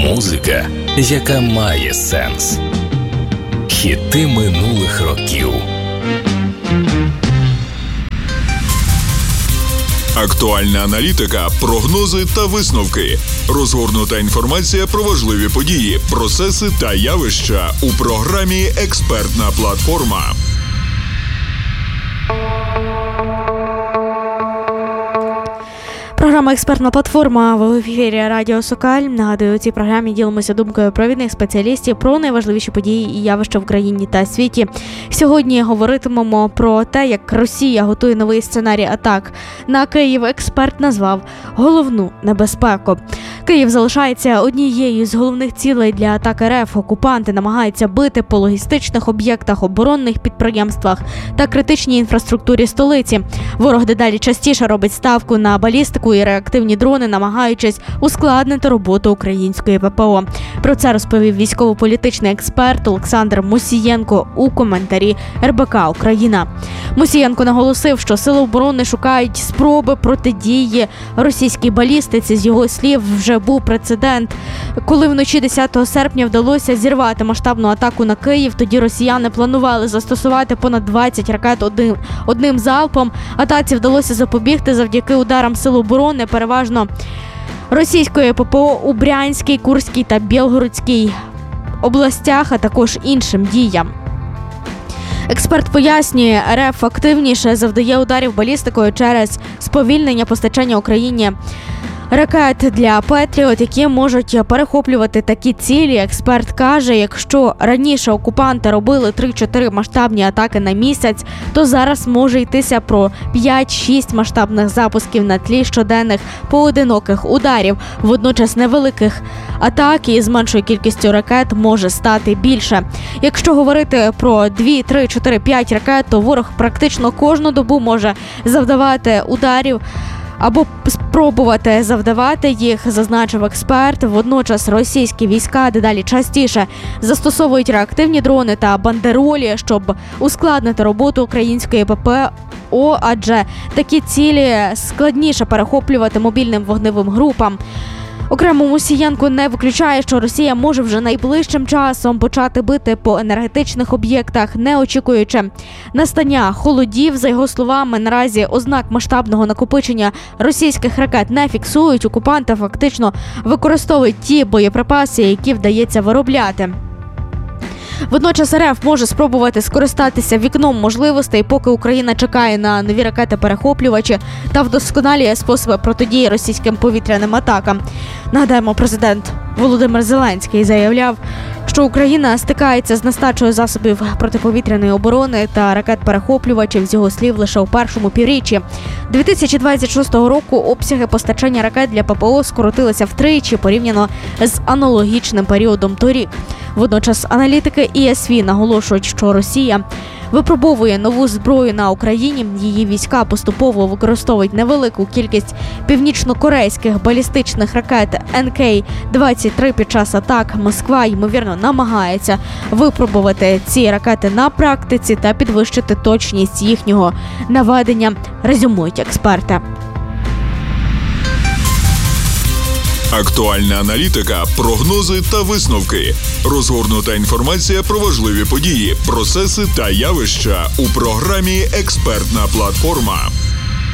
Музика, яка має сенс. Хіти минулих років. Актуальна аналітика, прогнози та висновки. Розгорнута інформація про важливі події, процеси та явища у програмі «Експертна платформа». Програма «Експертна платформа» в ефірі Радіо Сокаль. Нагадую, у цій програмі ділимося думкою провідних спеціалістів про найважливіші події і явища в Україні та світі. Сьогодні говоритимемо про те, як Росія готує новий сценарій атак на Київ. Експерт назвав головну небезпеку. Київ залишається однією з головних цілей для атак РФ. Окупанти намагаються бити по логістичних об'єктах, оборонних підприємствах та критичній інфраструктурі столиці. Ворог дедалі частіше робить ставку на балістику і реактивні дрони, намагаючись ускладнити роботу української ППО. Про це розповів військово-політичний експерт Олександр Мусієнко у коментарі РБК «Україна». Мусієнко наголосив, що сили оборони шукають спроби протидії російській балістиці. З його слів, вже був прецедент, коли вночі 10 серпня вдалося зірвати масштабну атаку на Київ. Тоді росіяни планували застосувати понад 20 ракет одним залпом. Атаці вдалося запобігти завдяки ударам сил оборони, переважно російської ППО у Брянській, Курській та Білгородській областях, а також іншим діям. Експерт пояснює, РФ активніше завдає ударів балістикою через сповільнення постачання Україні ракет для Петріот, які можуть перехоплювати такі цілі. Експерт каже, якщо раніше окупанти робили 3-4 масштабні атаки на місяць, то зараз може йтися про 5-6 масштабних запусків на тлі щоденних поодиноких ударів. Водночас невеликих атак із меншою кількістю ракет може стати більше. Якщо говорити про 2, 3, 4, 5 ракет, то ворог практично кожну добу може завдавати ударів або спробувати завдавати їх, зазначив експерт. Водночас російські війська дедалі частіше застосовують реактивні дрони та бандеролі, щоб ускладнити роботу української ППО, адже такі цілі складніше перехоплювати мобільним вогневим групам. Окремо Мусієнко не виключає, що Росія може вже найближчим часом почати бити по енергетичних об'єктах, не очікуючи настання холодів. За його словами, наразі ознак масштабного накопичення російських ракет не фіксують. Окупанти фактично використовують ті боєприпаси, які вдається виробляти. Водночас РФ може спробувати скористатися вікном можливостей, поки Україна чекає на нові ракети-перехоплювачі та вдосконалює способи протидії російським повітряним атакам. Нагадаємо, президент Володимир Зеленський заявляв, що Україна стикається з нестачею засобів протиповітряної оборони та ракет-перехоплювачів, з його слів, лише у першому півріччі 2026 року обсяги постачання ракет для ППО скоротилися втричі порівняно з аналогічним періодом торік. Водночас аналітики ІСВ наголошують, що Росія випробовує нову зброю на Україні. Її війська поступово використовують невелику кількість північно-корейських балістичних ракет НК-23 під час атак. Москва, ймовірно, намагається випробувати ці ракети на практиці та підвищити точність їхнього наведення, резюмують експерти. Актуальна аналітика, прогнози та висновки. Розгорнута інформація про важливі події, процеси та явища у програмі «Експертна платформа».